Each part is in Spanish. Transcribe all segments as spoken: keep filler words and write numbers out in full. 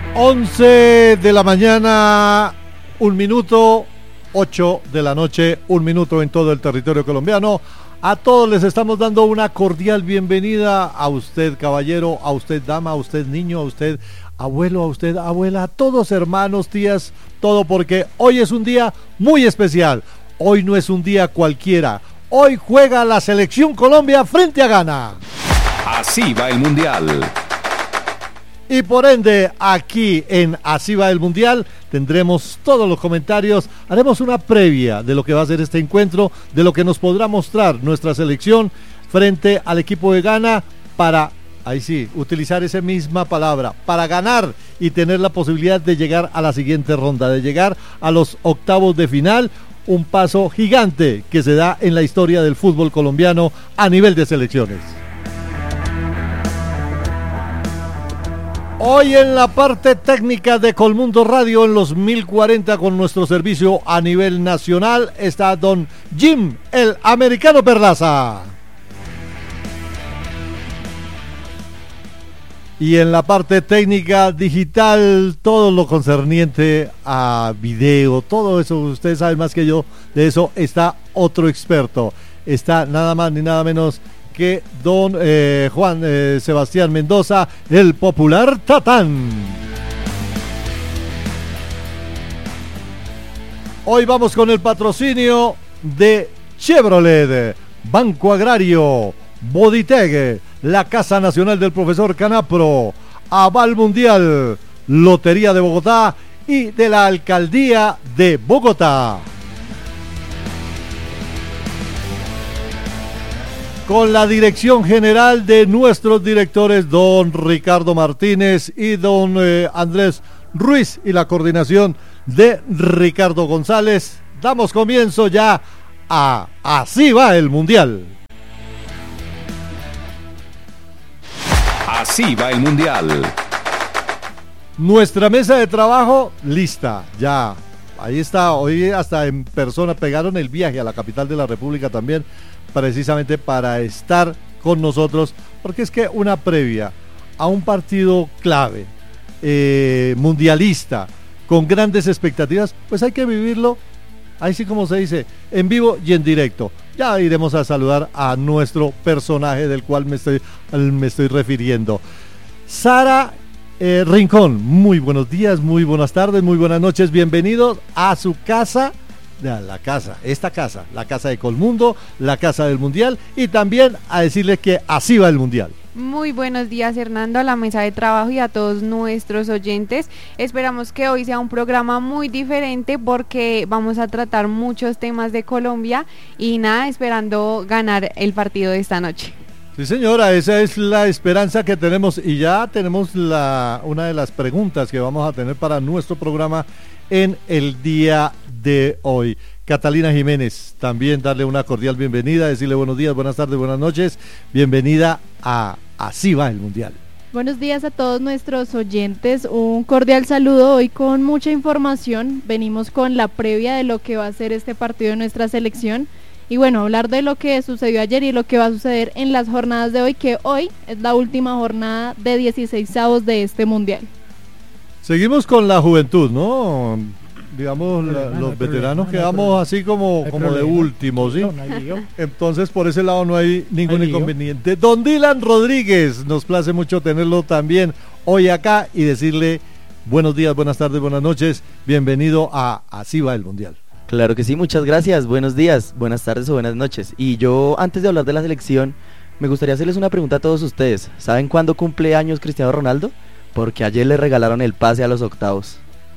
once de la mañana, un minuto, ocho de la noche, un minuto en todo el territorio colombiano. A todos les estamos dando una cordial bienvenida, a usted caballero, a usted dama, a usted niño, a usted abuelo, a usted abuela, a todos hermanos, tías, todo, porque hoy es un día muy especial. Hoy no es un día cualquiera. Hoy juega la selección Colombia frente a Ghana. Así va el Mundial. Y por ende, aquí en Así va el Mundial, tendremos todos los comentarios, haremos una previa de lo que va a ser este encuentro, de lo que nos podrá mostrar nuestra selección frente al equipo de Ghana para, ahí sí, utilizar esa misma palabra, para ganar y tener la posibilidad de llegar a la siguiente ronda, de llegar a los octavos de final, un paso gigante que se da en la historia del fútbol colombiano a nivel de selecciones. Hoy en la parte técnica de Colmundo Radio en los mil cuarenta con nuestro servicio a nivel nacional está don Jim, el americano Perlaza. Y en la parte técnica digital, todo lo concerniente a video, todo eso, ustedes saben más que yo, de eso está otro experto. Está nada más ni nada menos que don eh, Juan eh, Sebastián Mendoza, el popular Tatán. Hoy vamos con el patrocinio de Chevrolet, Banco Agrario, Boditeg, la Casa Nacional del Profesor Canapro, Aval Mundial, Lotería de Bogotá y de la Alcaldía de Bogotá. Con la dirección general de nuestros directores, don Ricardo Martínez y don eh, Andrés Ruiz, y la coordinación de Ricardo González, damos comienzo ya a Así va el Mundial. Así va el Mundial. Nuestra mesa de trabajo lista, ya. Ahí está, hoy hasta en persona pegaron el viaje a la capital de la República también, precisamente para estar con nosotros, porque es que una previa a un partido clave, eh, mundialista, con grandes expectativas, pues hay que vivirlo, ahí sí como se dice, en vivo y en directo. Ya iremos a saludar a nuestro personaje del cual me estoy, me estoy refiriendo. Sara eh, Rincón, muy buenos días, muy buenas tardes, muy buenas noches, bienvenidos a su casa, la casa, esta casa, la casa de Colmundo, la casa del Mundial, y también a decirles que así va el Mundial. Muy buenos días, Hernando, a la mesa de trabajo y a todos nuestros oyentes. Esperamos que hoy sea un programa muy diferente porque vamos a tratar muchos temas de Colombia y nada, esperando ganar el partido de esta noche. Sí, señora, esa es la esperanza que tenemos, y ya tenemos la una de las preguntas que vamos a tener para nuestro programa en el día de hoy. Catalina Jiménez, también darle una cordial bienvenida, decirle buenos días, buenas tardes, buenas noches, bienvenida a Así va el Mundial. Buenos días a todos nuestros oyentes, un cordial saludo. Hoy con mucha información, venimos con la previa de lo que va a ser este partido de nuestra selección y bueno, hablar de lo que sucedió ayer y lo que va a suceder en las jornadas de hoy, que hoy es la última jornada de dieciseisavos de este Mundial. Seguimos con la juventud, ¿no? Digamos, la, los veteranos no quedamos así como, como de último, ¿sí? No, no Entonces, por ese lado no hay ningún no hay inconveniente. Don Dylan Rodríguez, nos place mucho tenerlo también hoy acá y decirle buenos días, buenas tardes, buenas noches. Bienvenido a Así va el Mundial. Claro que sí, muchas gracias. Buenos días, buenas tardes o buenas noches. Y yo, antes de hablar de la selección, me gustaría hacerles una pregunta a todos ustedes. ¿Saben cuándo cumple años Cristiano Ronaldo? Porque ayer le regalaron el pase a los octavos.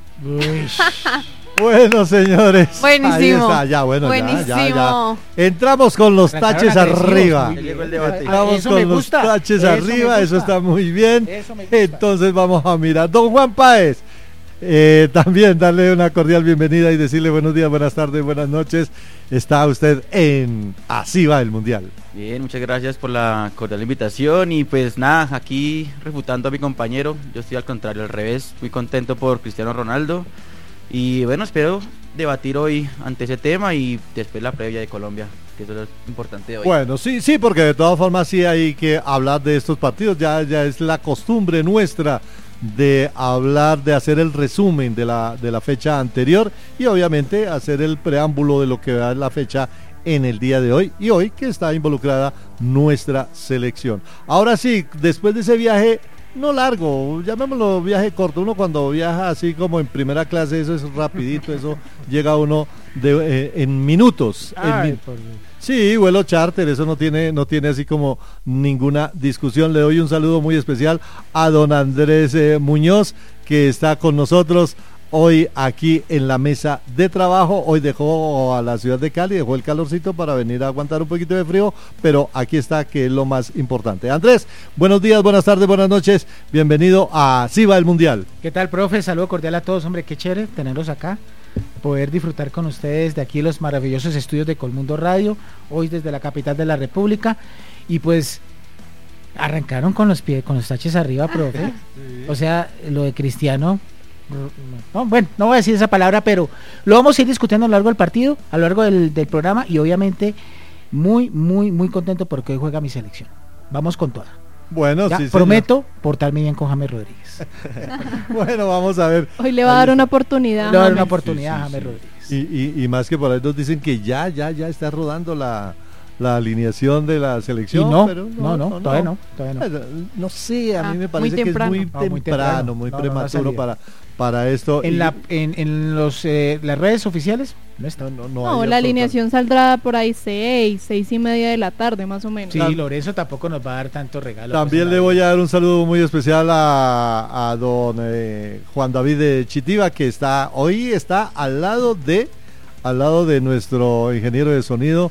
Bueno, señores, buenísimo. Ahí está, ya, bueno, buenísimo. Ya, ya, ya. Entramos con los taches arriba. Entramos eso con los taches eso arriba, eso está muy bien. Entonces vamos a mirar. Don Juan Páez, eh, también darle una cordial bienvenida y decirle buenos días, buenas tardes, buenas noches. Está usted en Así va el Mundial. Bien, muchas gracias por la cordial invitación y pues nada, aquí refutando a mi compañero, yo estoy al contrario, al revés, muy contento por Cristiano Ronaldo y bueno, espero debatir hoy ante ese tema y después la previa de Colombia, que eso es lo importante de hoy. Bueno, sí, sí, porque de todas formas sí hay que hablar de estos partidos, ya, ya es la costumbre nuestra de hablar, de hacer el resumen de la, de la fecha anterior y obviamente hacer el preámbulo de lo que va a la fecha en el día de hoy y hoy que está involucrada nuestra selección. Ahora sí, después de ese viaje no largo, llamémoslo viaje corto, uno cuando viaja así como en primera clase, eso es rapidito, eso llega uno de, eh, en minutos. Ay, en mi- por Dios. Sí, vuelo charter, eso no tiene, no tiene así como ninguna discusión. Le doy un saludo muy especial a don Andrés eh, Muñoz, que está con nosotros hoy aquí en la mesa de trabajo. Hoy dejó a la ciudad de Cali, dejó el calorcito para venir a aguantar un poquito de frío, pero aquí está, que es lo más importante. Andrés, buenos días, buenas tardes, buenas noches, bienvenido a Así va el Mundial. ¿Qué tal, profe? Saludo cordial a todos, hombre, qué chévere tenerlos acá, poder disfrutar con ustedes de aquí los maravillosos estudios de Colmundo Radio, hoy desde la capital de la República, y pues arrancaron con los pies, con los taches arriba, profe. O sea, lo de Cristiano, no, bueno, no voy a decir esa palabra, pero lo vamos a ir discutiendo a lo largo del partido, a lo largo del, del programa, y obviamente muy, muy, muy contento porque hoy juega mi selección. Vamos con toda. Bueno, Ya, sí, señor. prometo portarme bien con James Rodríguez. Bueno, vamos a ver. Hoy le va a dar una oportunidad. Le voy a dar James. una oportunidad Sí, sí, a James sí. Rodríguez. Y, y, y más que por ahí nos dicen que ya, ya, ya está rodando la, la alineación de la selección. Y no, pero no, no, todavía no, todavía no. Bueno, no sé, a Ah, mí me muy parece que es temprano. muy No, muy temprano, temprano. muy No, no, no ha prematuro salido. para, para esto. En y- la en, en los eh, las redes oficiales no está. no, no, no No, hay la absoluta- alineación saldrá por ahí seis, seis y media de la tarde, más o menos. Sí, Tam- Lorenzo tampoco nos va a dar tanto regalo. También pues, le a la- voy a dar un saludo muy especial a, a don eh, Juan David de Chitiva, que está hoy está al lado de al lado de nuestro ingeniero de sonido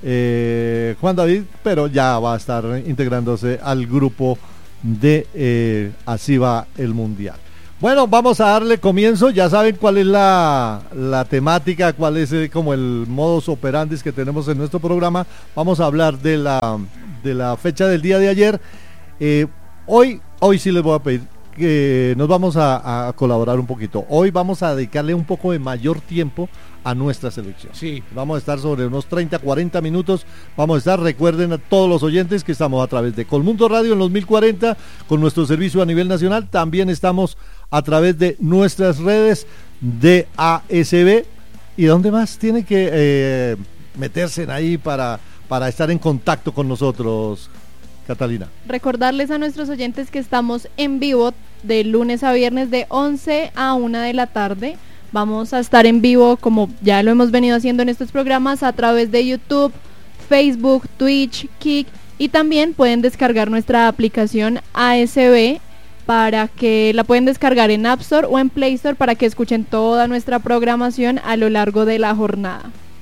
eh, Juan David, pero ya va a estar integrándose al grupo de eh, Así va el Mundial. Bueno, vamos a darle comienzo. Ya saben cuál es la, la temática, cuál es eh, como el modus operandi que tenemos en nuestro programa. Vamos a hablar de la, de la fecha del día de ayer. Eh, hoy, hoy sí les voy a pedir que nos vamos a, a colaborar un poquito. Hoy vamos a dedicarle un poco de mayor tiempo a nuestra selección. Sí. Vamos a estar sobre unos treinta, cuarenta minutos. Vamos a estar, recuerden a todos los oyentes que estamos a través de Colmundo Radio en los mil cuarenta con nuestro servicio a nivel nacional. También estamos a través de nuestras redes de A S B. ¿Y dónde más tiene que eh, meterse en ahí para, para estar en contacto con nosotros, Catalina? Recordarles a nuestros oyentes que estamos en vivo de lunes a viernes de once a una de la tarde. Vamos a estar en vivo, como ya lo hemos venido haciendo en estos programas, a través de YouTube, Facebook, Twitch, Kik, y también pueden descargar nuestra aplicación A S B para que la pueden descargar en App Store o en Play Store para que escuchen toda nuestra programación a lo largo de la jornada.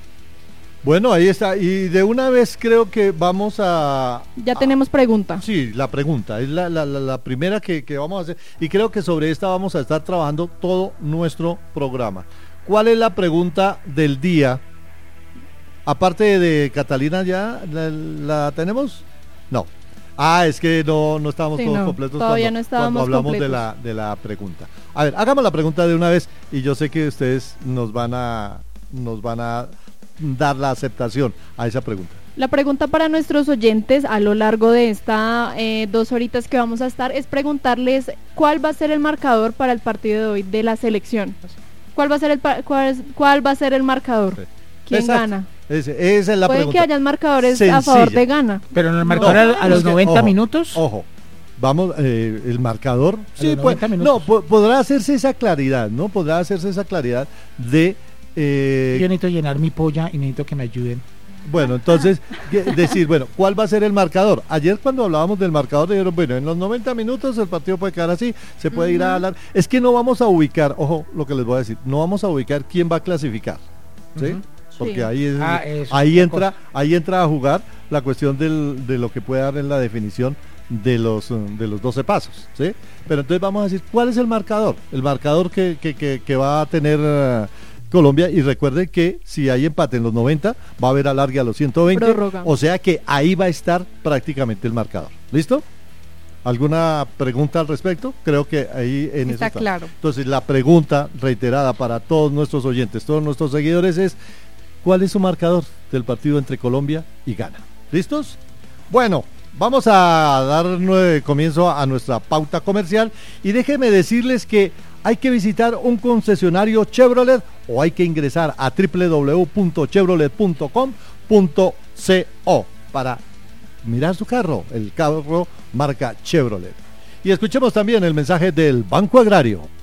Bueno, ahí está. Y de una vez creo que vamos a... Ya tenemos pregunta. Sí, la pregunta, es la, la, la, la primera que, que vamos a hacer y creo que sobre esta vamos a estar trabajando todo nuestro programa. ¿Cuál es la pregunta del día? Aparte de Catalina, ¿ya la, la tenemos? No. Ah, es que no, no estábamos Sí, todos no, completos todavía cuando, no estábamos cuando hablamos completos. de la, de la pregunta. A ver, hagamos la pregunta de una vez y yo sé que ustedes nos van a, nos van a dar la aceptación a esa pregunta. La pregunta para nuestros oyentes a lo largo de estas eh, dos horitas que vamos a estar es preguntarles cuál va a ser el marcador para el partido de hoy de la selección. ¿Cuál va a ser el pa- cuál, es- cuál va a ser el marcador? Sí. ¿Quién Exacto. gana? Ese- esa es la Puede pregunta. que hayan marcadores a Sencilla. favor de Ghana. Pero en el No, marcador a, a los es que, noventa ojo, minutos. Ojo, vamos, eh, el marcador. Sí, los pues, noventa no, minutos. po- podrá hacerse esa claridad, ¿no? Podrá hacerse esa claridad de. eh, Yo necesito llenar mi polla y necesito que me ayuden. bueno, entonces, que- decir, bueno, ¿cuál va a ser el marcador? Ayer cuando hablábamos del marcador, dijeron, bueno, en los noventa minutos el partido puede quedar así, se puede ir a hablar. Es que no vamos a ubicar, ojo, lo que les voy a decir, no vamos a ubicar quién va a clasificar, ¿sí? Ujú. Porque Sí. ahí es, Ah, eso, ahí otra entra, cosa. ahí entra a jugar la cuestión del, de lo que puede dar en la definición de los um, de los doce pasos, ¿sí? Pero entonces vamos a decir, ¿cuál es el marcador? El marcador que, que, que, que va a tener uh, Colombia, y recuerden que si hay empate en los noventa, va a haber alargue a los ciento veinte, Prórroga. o sea que ahí va a estar prácticamente el marcador. ¿Listo? ¿Alguna pregunta al respecto? Creo que ahí en eso Está está. claro. Entonces la pregunta reiterada para todos nuestros oyentes, todos nuestros seguidores es, ¿cuál es su marcador del partido entre Colombia y Ghana? ¿Listos? Bueno, vamos a dar nueve, comienzo a nuestra pauta comercial y déjenme decirles que hay que visitar un concesionario Chevrolet o hay que ingresar a doble u doble u doble u punto chevrolet punto com punto co para mirar su carro, el carro marca Chevrolet. Y escuchemos también el mensaje del Banco Agrario.